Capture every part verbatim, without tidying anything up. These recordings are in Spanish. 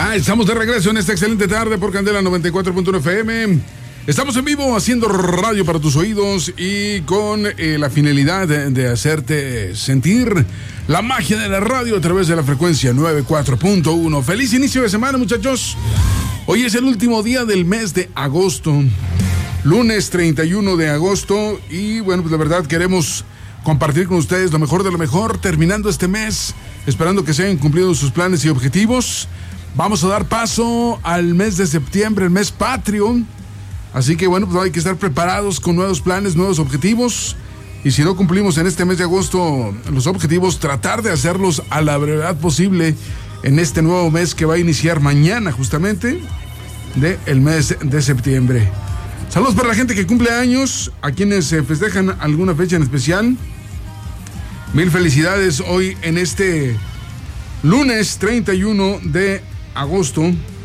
Ya estamos de regreso en esta excelente tarde por Candela noventa y cuatro punto uno F M. Estamos en vivo haciendo radio para tus oídos y con eh, la finalidad de, de hacerte sentir la magia de la radio a través de la frecuencia noventa y cuatro punto uno. Feliz inicio de semana, muchachos. Hoy es el último día del mes de agosto, lunes treinta y uno de agosto, y bueno, pues la verdad queremos compartir con ustedes lo mejor de lo mejor terminando este mes, esperando que se hayan cumplido sus planes y objetivos. Vamos a dar paso al mes de septiembre, el mes patrio. Así que bueno, pues hay que estar preparados con nuevos planes, nuevos objetivos. Y si no cumplimos en este mes de agosto los objetivos, tratar de hacerlos a la brevedad posible en este nuevo mes que va a iniciar mañana, justamente, del mes de septiembre. Saludos para la gente que cumple años, a quienes eh, festejan alguna fecha en especial. Mil felicidades hoy en este lunes treinta y uno de agosto.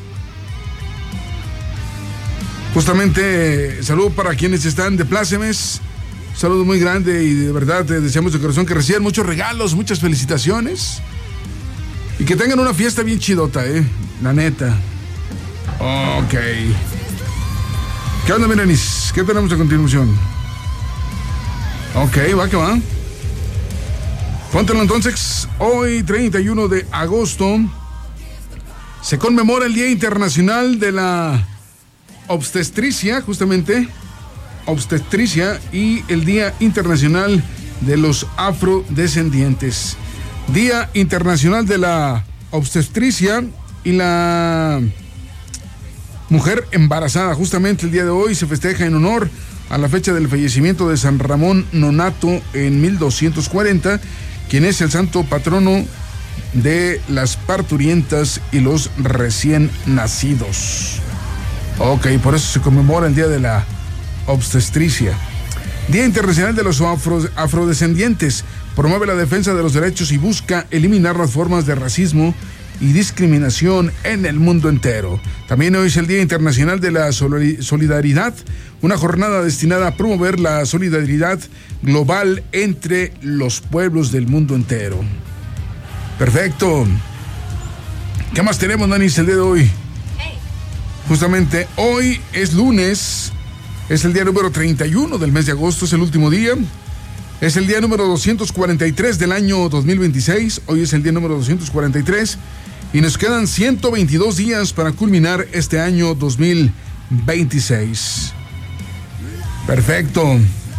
Justamente, saludo para quienes están de plácemes. Saludo muy grande y de verdad te deseamos de corazón que reciban muchos regalos, muchas felicitaciones. Y que tengan una fiesta bien chidota, eh. La neta. Ok. ¿Qué onda, Mirenis? ¿Qué tenemos a continuación? Ok, va que va. Póntelo entonces. Hoy, treinta y uno de agosto, se conmemora el Día Internacional de la Obstetricia, justamente. Obstetricia y el Día Internacional de los Afrodescendientes. Día Internacional de la Obstetricia y la Mujer Embarazada. Justamente el día de hoy se festeja en honor a la fecha del fallecimiento de San Ramón Nonato en mil doscientos cuarenta, quien es el santo patrono de las parturientas y los recién nacidos. Ok, por eso se conmemora el Día de la Obstetricia. Día Internacional de los afro, Afrodescendientes. Promueve la defensa de los derechos y busca eliminar las formas de racismo y discriminación en el mundo entero. También hoy es el Día Internacional de la Solidaridad, una jornada destinada a promover la solidaridad global entre los pueblos del mundo entero. Perfecto. ¿Qué más tenemos, Danis, el día de hoy? Justamente hoy es lunes, es el día número treinta y uno del mes de agosto, es el último día. Es el día número doscientos cuarenta y tres del año dos mil veintiséis. Hoy es el día número doscientos cuarenta y tres. Y nos quedan ciento veintidós días para culminar este año dos mil veintiséis. Perfecto.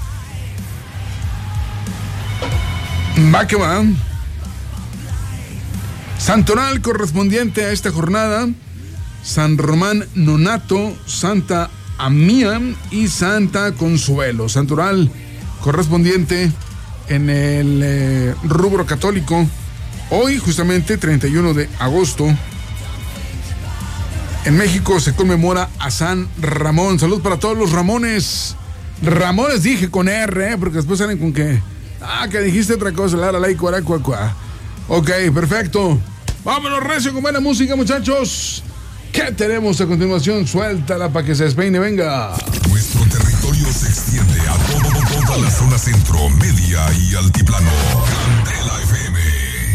Va que va. Santoral correspondiente a esta jornada: San Román Nonato, Santa Amía y Santa Consuelo. Santoral correspondiente en el eh, rubro católico. Hoy, justamente, treinta y uno de agosto, en México se conmemora a San Ramón. Salud para todos los Ramones. Ramones dije con R, ¿eh? Porque después salen con que... Ah, que dijiste otra cosa. La, la, la, y cuara, cuá, cuá. Ok, perfecto. Vámonos recio con buena música, muchachos. ¿Qué tenemos a continuación? Suéltala para que se despeine, venga. Nuestro territorio se extiende a todo, toda la zona centro, media y altiplano. Candela F M.